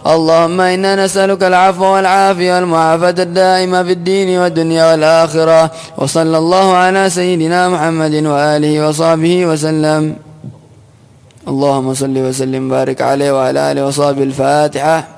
اللهم إنا نسألك العفو والعافية والمعافاة الدائمة في الدين والدنيا والآخرة. وصلى الله على سيدنا محمد وآله وصحبه وسلم. اللهم صل وسلم وبارك عليه وعلى آله وصحبه. الفاتحة.